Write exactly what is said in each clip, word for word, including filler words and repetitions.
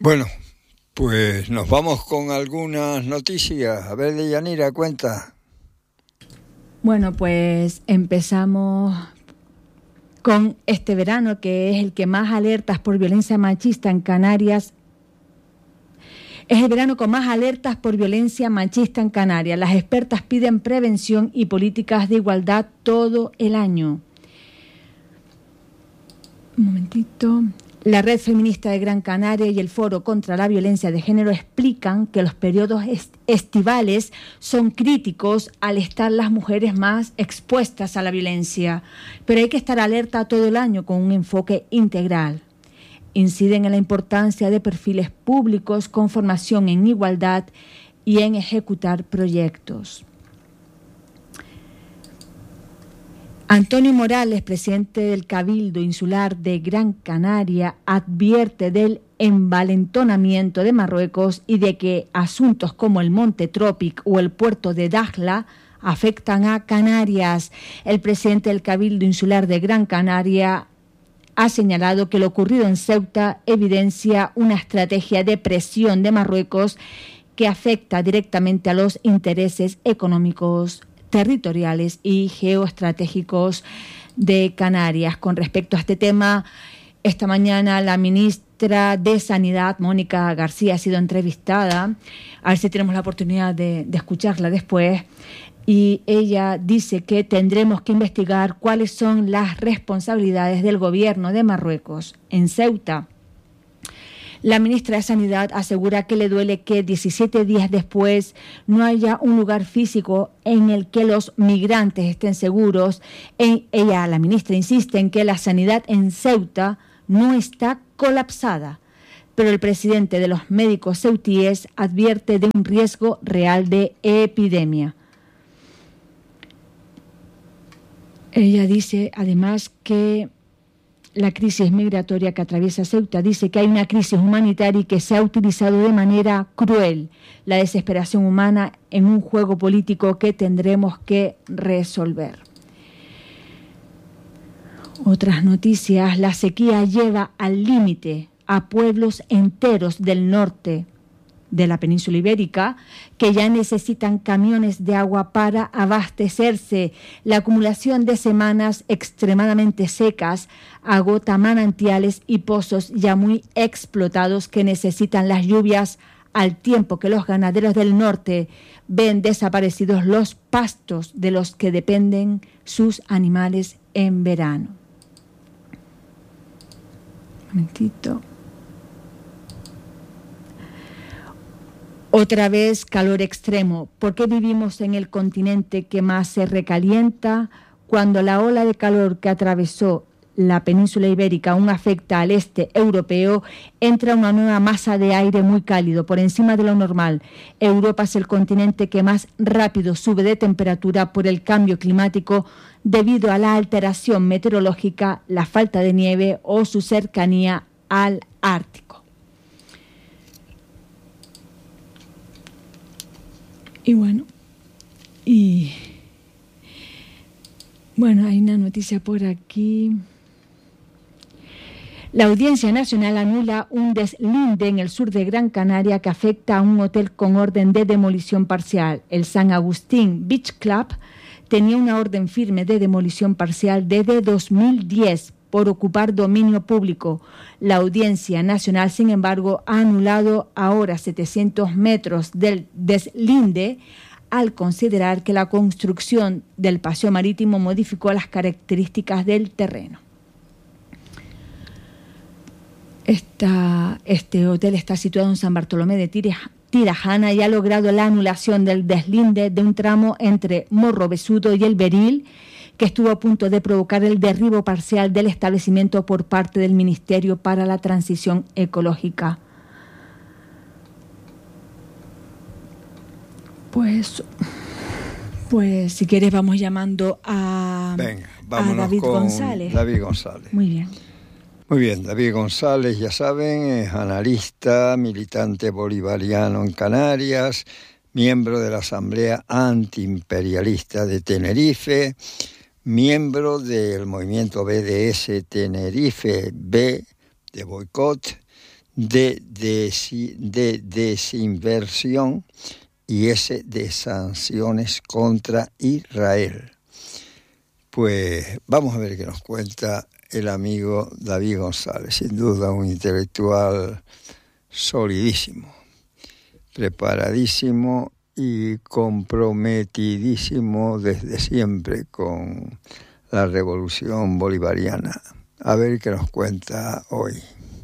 Bueno, pues nos vamos con algunas noticias. A ver, Deyanira, cuenta. Bueno, pues empezamos con este verano, que es el que más alertas por violencia machista en Canarias. Es el verano con más alertas por violencia machista en Canarias. Las expertas piden prevención y políticas de igualdad todo el año. Un momentito. La Red Feminista de Gran Canaria y el Foro contra la Violencia de Género explican que los periodos est- estivales son críticos al estar las mujeres más expuestas a la violencia, pero hay que estar alerta todo el año con un enfoque integral. Inciden en la importancia de perfiles públicos con formación en igualdad y en ejecutar proyectos. Antonio Morales, presidente del Cabildo Insular de Gran Canaria, advierte del envalentonamiento de Marruecos y de que asuntos como el Monte Trópic o el puerto de Dakhla afectan a Canarias. El presidente del Cabildo Insular de Gran Canaria ha señalado que lo ocurrido en Ceuta evidencia una estrategia de presión de Marruecos que afecta directamente a los intereses económicos, territoriales y geoestratégicos de Canarias. Con respecto a este tema, esta mañana la ministra de Sanidad, Mónica García, ha sido entrevistada. A ver si tenemos la oportunidad de, de escucharla después. Y ella dice que tendremos que investigar cuáles son las responsabilidades del gobierno de Marruecos en Ceuta. La ministra de Sanidad asegura que le duele que diecisiete días después no haya un lugar físico en el que los migrantes estén seguros. Ella, la ministra, insiste en que la sanidad en Ceuta no está colapsada, pero el presidente de los médicos ceutíes advierte de un riesgo real de epidemia. Ella dice además que la crisis migratoria que atraviesa Ceuta, dice que hay una crisis humanitaria y que se ha utilizado de manera cruel la desesperación humana en un juego político que tendremos que resolver. Otras noticias: la sequía lleva al límite a pueblos enteros del norte de la península ibérica que ya necesitan camiones de agua para abastecerse. La acumulación de semanas extremadamente secas agota manantiales y pozos ya muy explotados que necesitan las lluvias, al tiempo que los ganaderos del norte ven desaparecidos los pastos de los que dependen sus animales en verano. Un momentito. Otra vez calor extremo. ¿Por qué vivimos en el continente que más se recalienta? Cuando la ola de calor que atravesó la península ibérica aún afecta al este europeo, entra una nueva masa de aire muy cálido, por encima de lo normal. Europa es el continente que más rápido sube de temperatura por el cambio climático debido a la alteración meteorológica, la falta de nieve o su cercanía al Ártico. Y bueno, y bueno, hay una noticia por aquí. La Audiencia Nacional anula un deslinde en el sur de Gran Canaria que afecta a un hotel con orden de demolición parcial. El San Agustín Beach Club tenía una orden firme de demolición parcial desde dos mil diez por ocupar dominio público. La Audiencia Nacional, sin embargo, ha anulado ahora setecientos metros del deslinde al considerar que la construcción del paseo marítimo modificó las características del terreno. Esta, este hotel está situado en San Bartolomé de Tirajana y ha logrado la anulación del deslinde de un tramo entre Morro Besudo y El Beril, que estuvo a punto de provocar el derribo parcial del establecimiento por parte del Ministerio para la Transición Ecológica. Pues, pues si quieres vamos llamando a, Venga, a David con González. David González. Muy bien. Muy bien, David González, ya saben, es analista, militante bolivariano en Canarias, miembro de la Asamblea Antiimperialista de Tenerife, miembro del movimiento B D S Tenerife B de boicot, D de, de desinversión y S de sanciones contra Israel. Pues vamos a ver qué nos cuenta el amigo David González, sin duda un intelectual solidísimo, preparadísimo y comprometidísimo desde siempre con la revolución bolivariana. A ver qué nos cuenta hoy.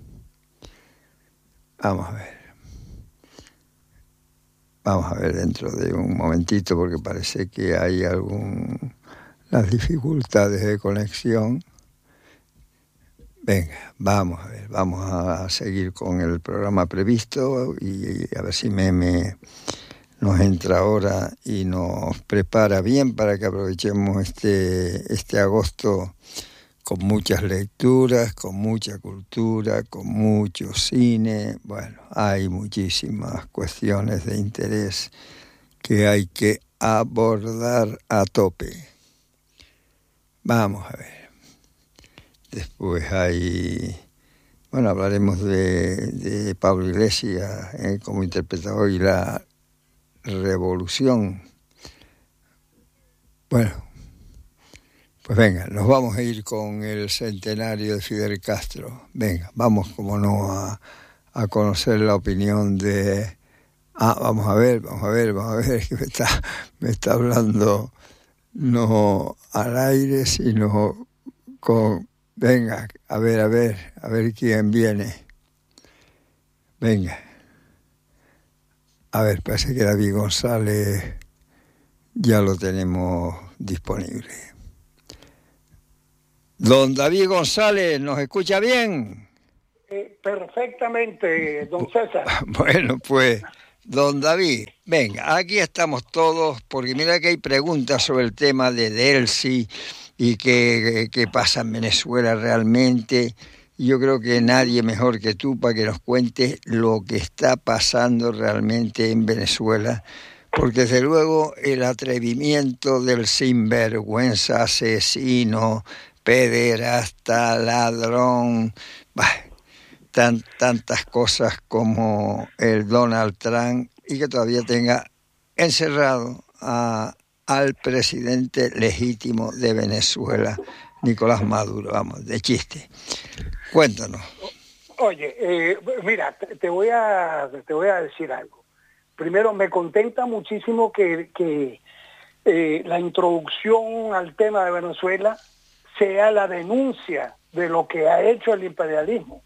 Vamos a ver. Vamos a ver dentro de un momentito porque parece que hay algún las dificultades de conexión. Venga, vamos a ver, vamos a seguir con el programa previsto y a ver si Meme nos entra ahora y nos prepara bien para que aprovechemos este, este agosto con muchas lecturas, con mucha cultura, con mucho cine. Bueno, hay muchísimas cuestiones de interés que hay que abordar a tope. Vamos a ver. Después hay, bueno, hablaremos de, de Pablo Iglesias eh, como interpretador y la revolución. Bueno, pues venga, nos vamos a ir con el centenario de Fidel Castro. Venga, vamos, como no, a, a conocer la opinión de... Ah, vamos a ver, vamos a ver, vamos a ver, que me está, me está hablando no al aire, sino con... Venga, a ver, a ver, a ver quién viene. Venga. A ver, parece que David González ya lo tenemos disponible. Don David González, ¿nos escucha bien? Eh, perfectamente, don César. Bueno, pues, don David, venga, aquí estamos todos, porque mira que hay preguntas sobre el tema de Delcy y qué, qué pasa en Venezuela realmente. Yo creo que nadie mejor que tú para que nos cuentes lo que está pasando realmente en Venezuela, porque desde luego el atrevimiento del sinvergüenza, asesino, pederasta, ladrón, bah, tan, tantas cosas como el Donald Trump, y que todavía tenga encerrado a al presidente legítimo de Venezuela, Nicolás Maduro, vamos, de chiste. Cuéntanos. Oye, eh, mira, te, te voy a te voy a decir algo. Primero, me contenta muchísimo que, que eh, la introducción al tema de Venezuela sea la denuncia de lo que ha hecho el imperialismo,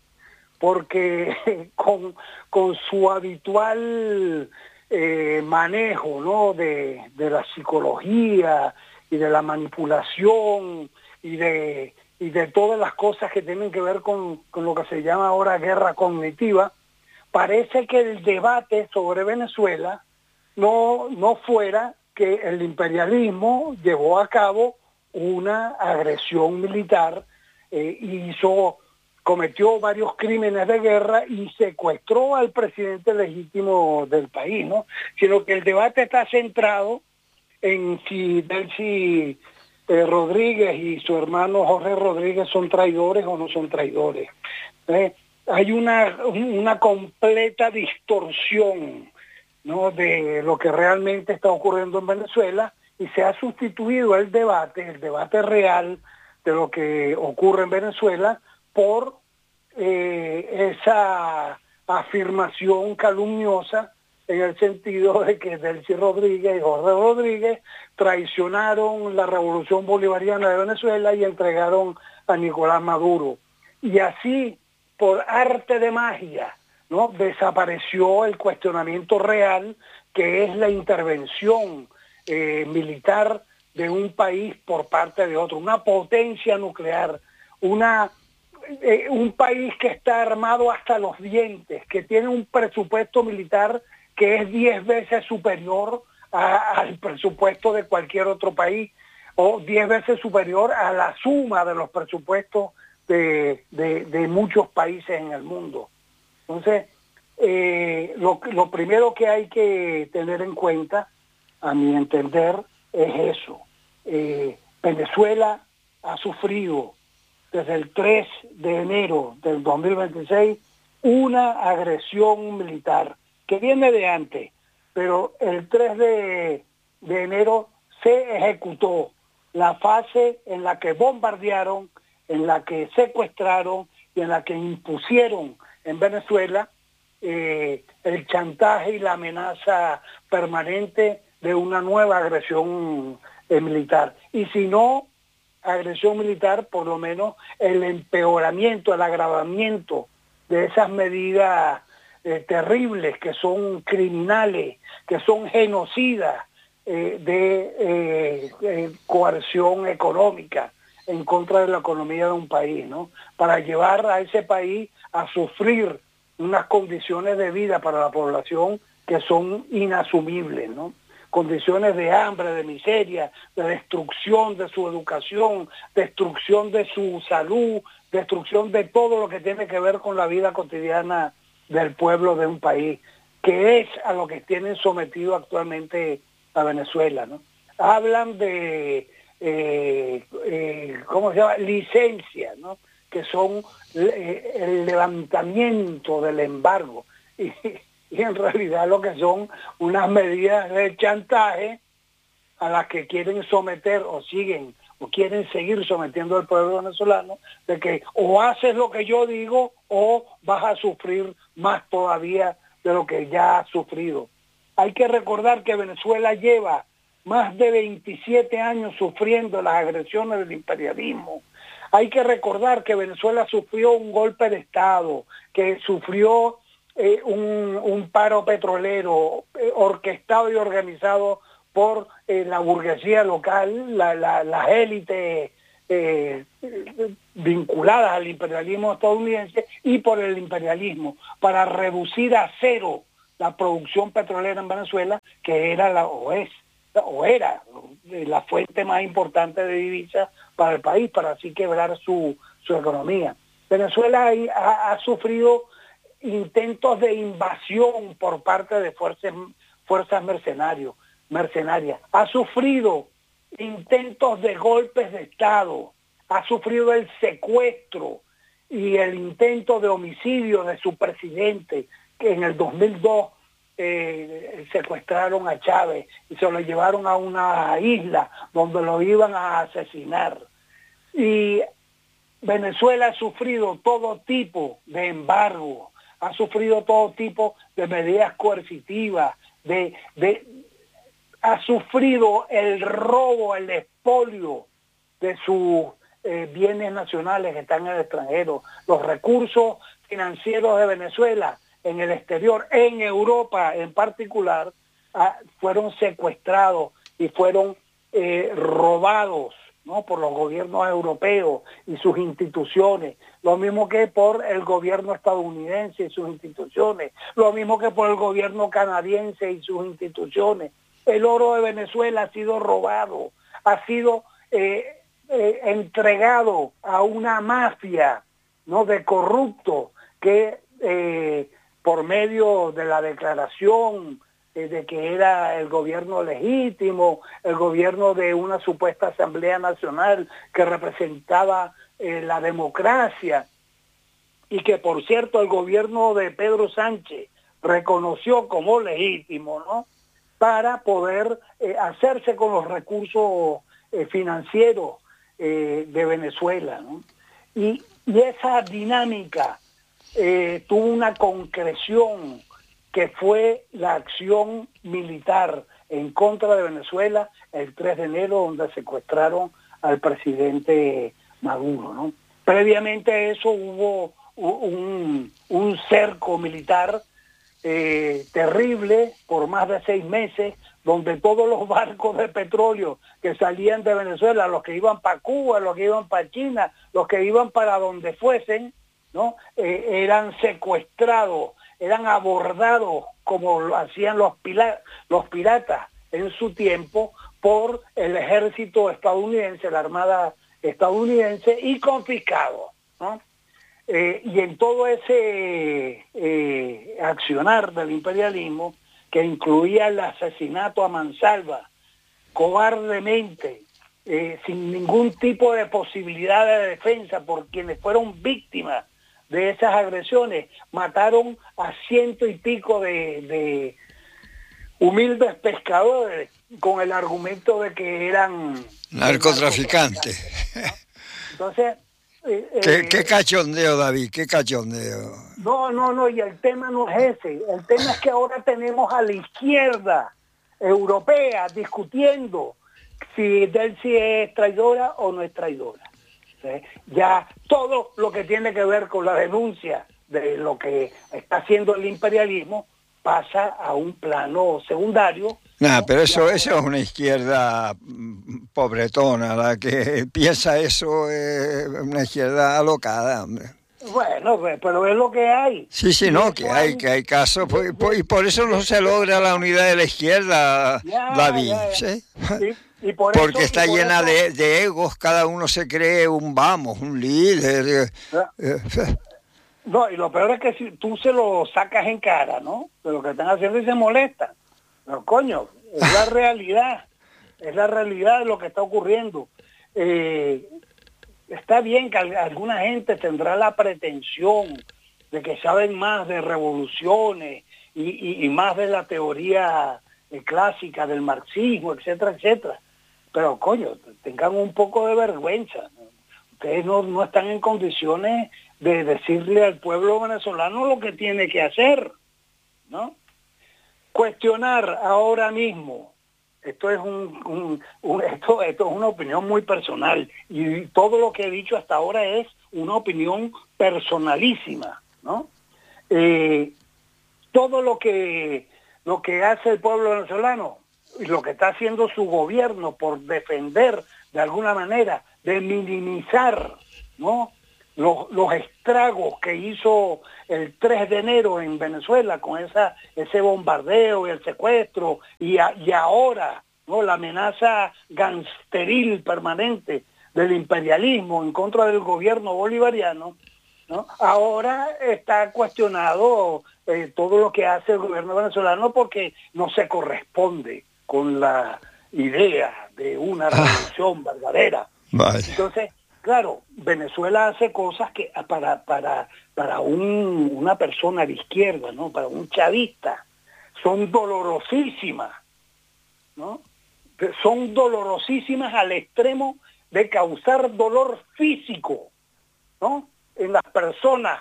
porque con, con su habitual Eh, manejo, ¿no? de, de la psicología y de la manipulación y de, y de todas las cosas que tienen que ver con, con lo que se llama ahora guerra cognitiva, parece que el debate sobre Venezuela no, no fuera que el imperialismo llevó a cabo una agresión militar, eh, y hizo cometió varios crímenes de guerra y secuestró al presidente legítimo del país, ¿no? Sino que el debate está centrado en si Delcy eh, Rodríguez y su hermano Jorge Rodríguez son traidores o no son traidores. ¿Eh? Hay una, una completa distorsión, ¿no? de lo que realmente está ocurriendo en Venezuela, y se ha sustituido el debate, el debate real de lo que ocurre en Venezuela, por eh, esa afirmación calumniosa en el sentido de que Delcy Rodríguez y Jorge Rodríguez traicionaron la revolución bolivariana de Venezuela y entregaron a Nicolás Maduro. Y así, por arte de magia, ¿no? desapareció el cuestionamiento real, que es la intervención eh, militar de un país por parte de otro, una potencia nuclear, una Eh, un país que está armado hasta los dientes, que tiene un presupuesto militar que es diez veces superior a, al presupuesto de cualquier otro país, o diez veces superior a la suma de los presupuestos de, de, de muchos países en el mundo. Entonces, eh, lo, lo primero que hay que tener en cuenta, a mi entender, es eso. Eh, Venezuela ha sufrido desde el tres de enero del dos mil veintiséis una agresión militar que viene de antes, pero el tres de enero se ejecutó la fase en la que bombardearon, en la que secuestraron y en la que impusieron en Venezuela eh, el chantaje y la amenaza permanente de una nueva agresión eh, militar. Y si no agresión militar, por lo menos el empeoramiento, el agravamiento de esas medidas eh, terribles que son criminales, que son genocidas eh, de eh, eh, coerción económica en contra de la economía de un país, ¿no? Para llevar a ese país a sufrir unas condiciones de vida para la población que son inasumibles, ¿no? Condiciones de hambre, de miseria, de destrucción de su educación, destrucción de su salud, destrucción de todo lo que tiene que ver con la vida cotidiana del pueblo de un país, que es a lo que tienen sometido actualmente a Venezuela, ¿no? Hablan de, eh, eh, ¿cómo se llama?, licencias, ¿no?, que son eh, el levantamiento del embargo, y, y en realidad lo que son unas medidas de chantaje a las que quieren someter o siguen o quieren seguir sometiendo al pueblo venezolano, de que o haces lo que yo digo o vas a sufrir más todavía de lo que ya has sufrido. Hay que recordar que Venezuela lleva más de veintisiete años sufriendo las agresiones del imperialismo. Hay que recordar que Venezuela sufrió un golpe de Estado, que sufrió eh, un, un paro petrolero eh, orquestado y organizado por eh, la burguesía local, la, la, las élites eh, vinculadas al imperialismo estadounidense y por el imperialismo, para reducir a cero la producción petrolera en Venezuela, que era la, o es, o era la fuente más importante de divisas para el país, para así quebrar su, su economía. Venezuela ha, ha sufrido intentos de invasión por parte de fuerzas, fuerzas mercenarios, mercenarias, ha sufrido intentos de golpes de Estado, ha sufrido el secuestro y el intento de homicidio de su presidente, que en el dos mil dos eh, secuestraron a Chávez y se lo llevaron a una isla donde lo iban a asesinar. Y Venezuela ha sufrido todo tipo de embargo, ha sufrido todo tipo de medidas coercitivas, de, de, ha sufrido el robo, el expolio de sus eh, bienes nacionales que están en el extranjero, los recursos financieros de Venezuela en el exterior, en Europa en particular, ah, fueron secuestrados y fueron eh, robados, ¿no?, por los gobiernos europeos y sus instituciones, lo mismo que por el gobierno estadounidense y sus instituciones, lo mismo que por el gobierno canadiense y sus instituciones. El oro de Venezuela ha sido robado, ha sido eh, eh, entregado a una mafia, ¿no?, de corruptos que eh, por medio de la declaración eh, de que era el gobierno legítimo, el gobierno de una supuesta Asamblea Nacional que representaba eh, la democracia, y que por cierto el gobierno de Pedro Sánchez reconoció como legítimo, ¿no?, para poder eh, hacerse con los recursos eh, financieros eh, de Venezuela, ¿no? Y, y esa dinámica eh, tuvo una concreción que fue la acción militar en contra de Venezuela el tres de enero, donde secuestraron al presidente Maduro, ¿no? Previamente a eso hubo un, un cerco militar Eh, terrible por más de seis meses, donde todos los barcos de petróleo que salían de Venezuela, los que iban para Cuba, los que iban para China, los que iban para donde fuesen, ¿no?, eh, eran secuestrados, eran abordados como lo hacían los, pila- los piratas en su tiempo por el ejército estadounidense, la armada estadounidense, y confiscados, ¿no? Eh, y en todo ese eh, accionar del imperialismo, que incluía el asesinato a mansalva, cobardemente, eh, sin ningún tipo de posibilidad de defensa por quienes fueron víctimas de esas agresiones. Mataron a ciento y pico de, de humildes pescadores con el argumento de que eran narcotraficantes. Entonces, eh, ¿Qué, eh, qué cachondeo, David, qué cachondeo. No, no, no, y el tema no es ese. El tema es que ahora tenemos a la izquierda europea discutiendo si Delcy es traidora o no es traidora. ¿Sí? Ya todo lo que tiene que ver con la denuncia de lo que está haciendo el imperialismo pasa a un plano secundario. Nah, ¿no? pero eso, ahora, eso es una izquierda pobretona, la que piensa eso es una izquierda alocada, hombre. Bueno, pero es lo que hay. Sí, sí, no, que hay, que hay casos, y por, y por eso no se logra la unidad de la izquierda, ya, David, ya, ya. ¿sí? Y, y por porque eso, está y por llena eso, de, de egos, cada uno se cree un vamos, un líder. ¿ya? Eh, No, y lo peor es que si tú se lo sacas en cara, ¿no? De lo que están haciendo y se molestan. No, coño, es la realidad, es la realidad de lo que está ocurriendo. Eh, está bien que alguna gente tendrá la pretensión de que saben más de revoluciones y, y, y más de la teoría eh, clásica del marxismo, etcétera, etcétera. Pero, coño, tengan un poco de vergüenza, ¿no? Ustedes no, no están en condiciones de decirle al pueblo venezolano lo que tiene que hacer, ¿no? Cuestionar ahora mismo, esto es un, un, un esto, esto es una opinión muy personal y todo lo que he dicho hasta ahora es una opinión personalísima, ¿no? Eh, todo lo que lo que hace el pueblo venezolano y lo que está haciendo su gobierno por defender de alguna manera, de minimizar, ¿no?, Los, los estragos que hizo el tres de enero en Venezuela con esa ese bombardeo y el secuestro y, a, y ahora, ¿no?, la amenaza gangsteril permanente del imperialismo en contra del gobierno bolivariano, ¿no? Ahora está cuestionado eh, todo lo que hace el gobierno venezolano porque no se corresponde con la idea de una revolución verdadera. Vale. Entonces, claro, Venezuela hace cosas que para para para un, una persona de izquierda, ¿no?, para un chavista, son dolorosísimas, ¿no? Son dolorosísimas al extremo de causar dolor físico, ¿no?, en las personas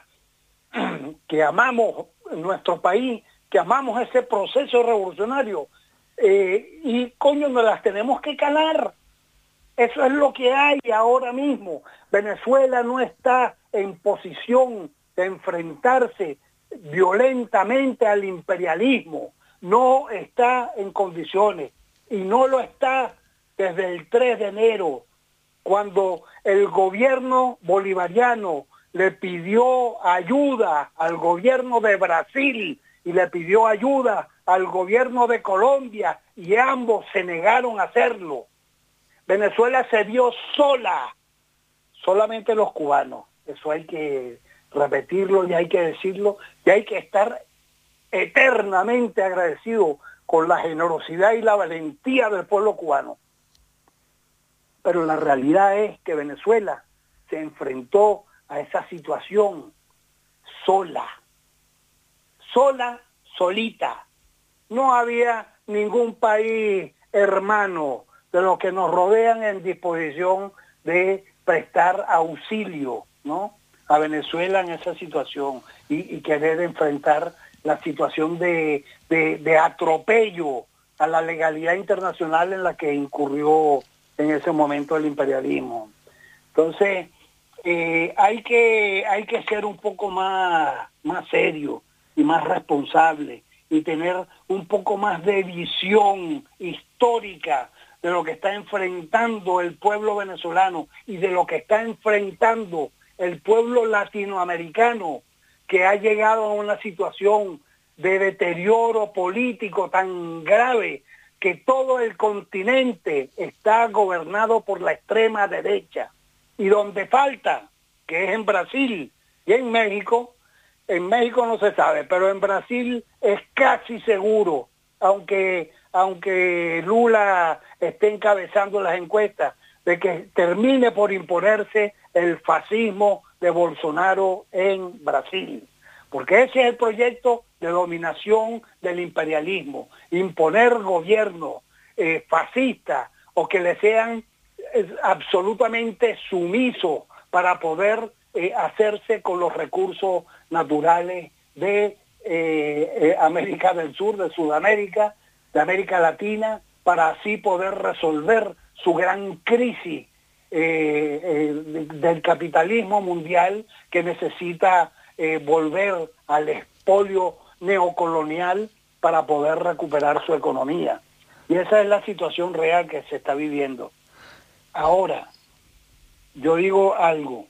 que amamos nuestro país, que amamos ese proceso revolucionario, eh, y coño, nos las tenemos que calar. Eso es lo que hay ahora mismo. Venezuela no está en posición de enfrentarse violentamente al imperialismo. No está en condiciones. Y no lo está desde el tres de enero, cuando el gobierno bolivariano le pidió ayuda al gobierno de Brasil y le pidió ayuda al gobierno de Colombia y ambos se negaron a hacerlo. Venezuela se vio sola, solamente los cubanos, eso hay que repetirlo y hay que decirlo, y hay que estar eternamente agradecido con la generosidad y la valentía del pueblo cubano. Pero la realidad es que Venezuela se enfrentó a esa situación sola, sola, solita. No había ningún país hermano de los que nos rodean en disposición de prestar auxilio, ¿no?, a Venezuela en esa situación y, y querer enfrentar la situación de, de, de atropello a la legalidad internacional en la que incurrió en ese momento el imperialismo. Entonces, eh, hay que hay que ser un poco más, más serio y más responsable y tener un poco más de visión histórica de lo que está enfrentando el pueblo venezolano y de lo que está enfrentando el pueblo latinoamericano, que ha llegado a una situación de deterioro político tan grave que todo el continente está gobernado por la extrema derecha. Y donde falta, que es en Brasil y en México, en México no se sabe, pero en Brasil es casi seguro, aunque... aunque Lula esté encabezando las encuestas, de que termine por imponerse el fascismo de Bolsonaro en Brasil. Porque ese es el proyecto de dominación del imperialismo, imponer gobierno eh, fascista o que le sean eh, absolutamente sumisos para poder eh, hacerse con los recursos naturales de eh, eh, América del Sur, de Sudamérica, de América Latina, para así poder resolver su gran crisis eh, eh, del capitalismo mundial que necesita eh, volver al expolio neocolonial para poder recuperar su economía. Y esa es la situación real que se está viviendo. Ahora, yo digo algo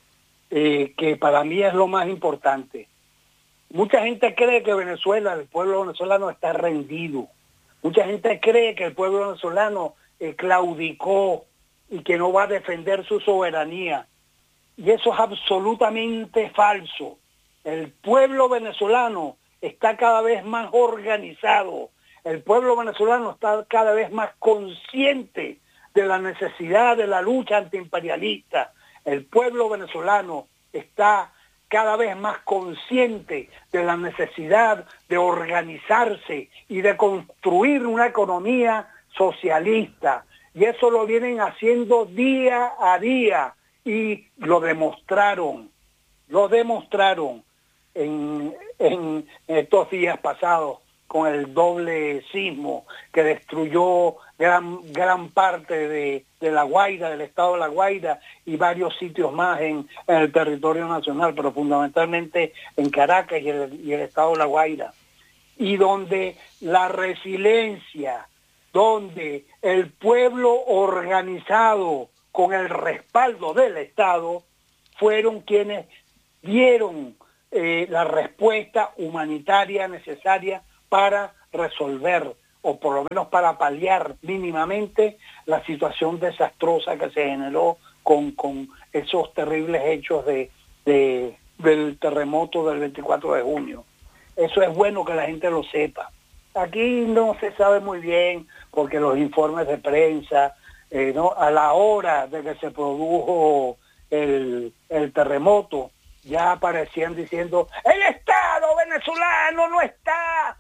eh, que para mí es lo más importante. Mucha gente cree que Venezuela, el pueblo venezolano está rendido. Mucha gente cree que el pueblo venezolano eh, claudicó y que no va a defender su soberanía. Y eso es absolutamente falso. El pueblo venezolano está cada vez más organizado. El pueblo venezolano está cada vez más consciente de la necesidad de la lucha antiimperialista. El pueblo venezolano está cada vez más consciente de la necesidad de organizarse y de construir una economía socialista. Y eso lo vienen haciendo día a día y lo demostraron, lo demostraron en, en estos días pasados con el doble sismo que destruyó gran, gran parte de, de La Guaira, del estado de La Guaira y varios sitios más en, en el territorio nacional, pero fundamentalmente en Caracas y el, y el estado de La Guaira. Y donde la resiliencia, donde el pueblo organizado con el respaldo del Estado fueron quienes dieron eh, la respuesta humanitaria necesaria para resolver, o por lo menos para paliar mínimamente, la situación desastrosa que se generó con, con esos terribles hechos de, de, del terremoto del veinticuatro de junio. Eso es bueno que la gente lo sepa. Aquí no se sabe muy bien, porque los informes de prensa, eh, ¿no? a la hora de que se produjo el, el terremoto, ya aparecían diciendo, el Estado venezolano no está,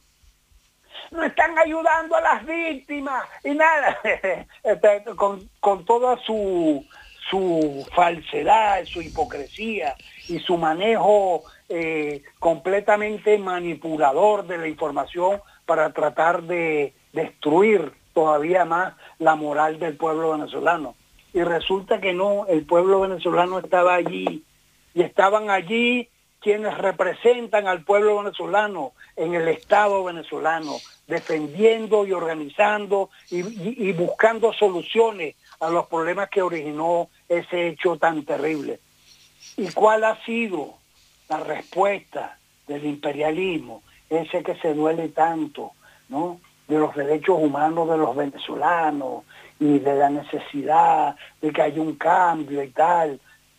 no están ayudando a las víctimas, y nada, con, con toda su, su falsedad, su hipocresía y su manejo eh, completamente manipulador de la información para tratar de destruir todavía más la moral del pueblo venezolano. Y resulta que no, el pueblo venezolano estaba allí, y estaban allí quienes representan al pueblo venezolano en el Estado venezolano, defendiendo y organizando y, y, y buscando soluciones a los problemas que originó ese hecho tan terrible. ¿Y cuál ha sido la respuesta del imperialismo? Ese que se duele tanto, ¿no? De los derechos humanos de los venezolanos y de la necesidad de que haya un cambio y tal.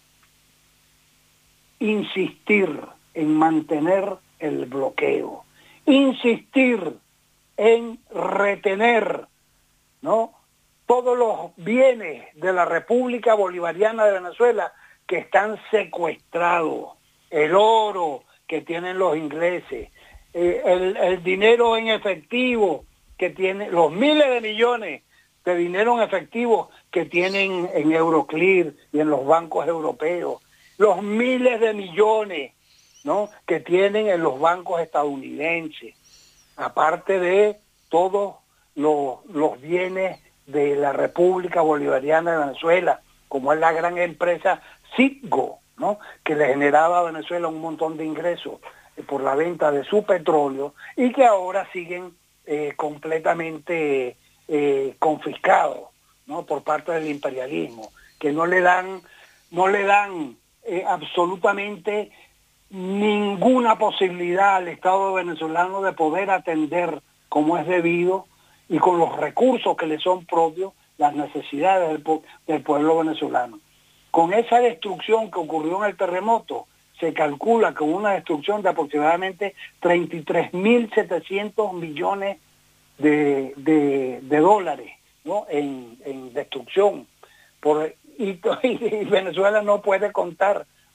Insistir en mantener el bloqueo, insistir en retener, ¿no?, todos los bienes de la República Bolivariana de Venezuela que están secuestrados, el oro que tienen los ingleses, eh, el, el dinero en efectivo que tienen, los miles de millones de dinero en efectivo que tienen en Euroclear y en los bancos europeos, los miles de millones, ¿no?, que tienen en los bancos estadounidenses, aparte de todos los, los bienes de la República Bolivariana de Venezuela, como es la gran empresa Citgo, ¿no?, que le generaba a Venezuela un montón de ingresos eh, por la venta de su petróleo, y que ahora siguen eh, completamente eh, confiscados, ¿no?, por parte del imperialismo, que no le dan, no le dan eh, absolutamente ninguna posibilidad al Estado venezolano de poder atender como es debido y con los recursos que le son propios las necesidades del, del pueblo venezolano. Con esa destrucción que ocurrió en el terremoto, se calcula que hubo una destrucción de aproximadamente treinta y tres mil setecientos millones de, de, de dólares, ¿no?, en, en destrucción. Por, y, y Venezuela no puede contar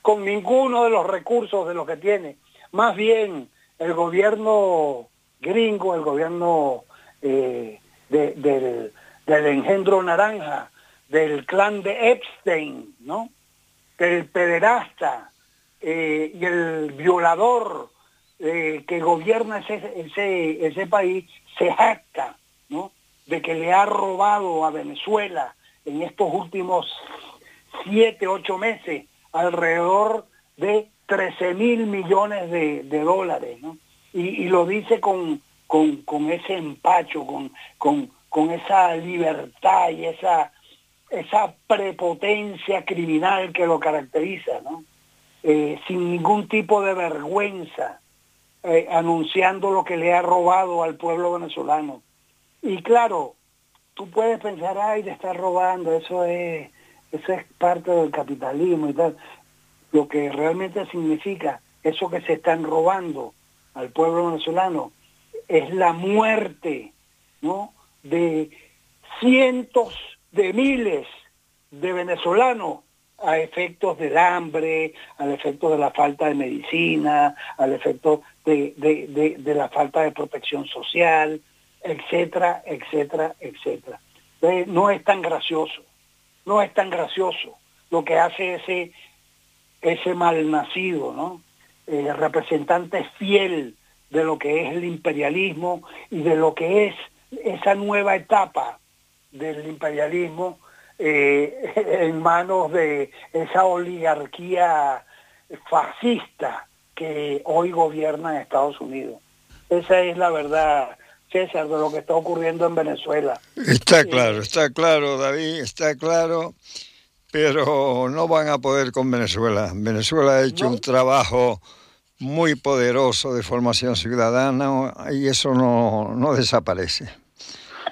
con ninguno de los recursos de los que tiene. Más bien, el gobierno gringo, el gobierno eh, de, del, del engendro naranja, del clan de Epstein, ¿no? Del pederasta eh, y el violador eh, que gobierna ese, ese, ese país, se jacta, ¿no?, de que le ha robado a Venezuela en estos últimos siete, ocho meses alrededor de trece mil millones de, de dólares, ¿no? Y, y lo dice con, con, con ese empacho, con, con, con esa libertad y esa, esa prepotencia criminal que lo caracteriza, ¿no? Eh, sin ningún tipo de vergüenza, eh, anunciando lo que le ha robado al pueblo venezolano. Y claro, tú puedes pensar, ay, de estar robando, eso es, eso es parte del capitalismo y tal. Lo que realmente significa eso que se están robando al pueblo venezolano es la muerte, ¿no?, de cientos de miles de venezolanos a efectos del hambre, al efecto de la falta de medicina, al efecto de, de, de, de la falta de protección social, etcétera, etcétera, etcétera. Entonces, no es tan gracioso, no es tan gracioso lo que hace ese, ese malnacido, ¿no? Eh, representante fiel de lo que es el imperialismo y de lo que es esa nueva etapa del imperialismo eh, en manos de esa oligarquía fascista que hoy gobierna en Estados Unidos. Esa es la verdad, César, de lo que está ocurriendo en Venezuela. Está claro, está claro, David, está claro, pero no van a poder con Venezuela. Venezuela ha hecho ¿no? un trabajo muy poderoso de formación ciudadana y eso no, no desaparece.